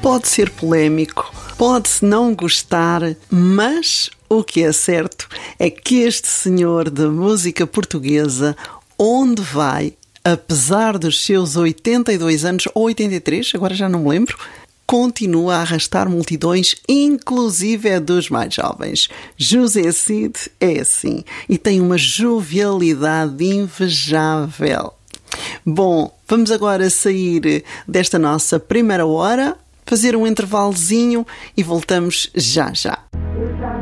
Pode ser polémico, pode-se não gostar, mas o que é certo é que este senhor da música portuguesa, onde vai, apesar dos seus 82 anos, ou 83, agora já não me lembro, continua a arrastar multidões, inclusive é dos mais jovens. José Cid é assim e tem uma jovialidade invejável. Bom, vamos agora sair desta nossa primeira hora, fazer um intervalozinho e voltamos já já.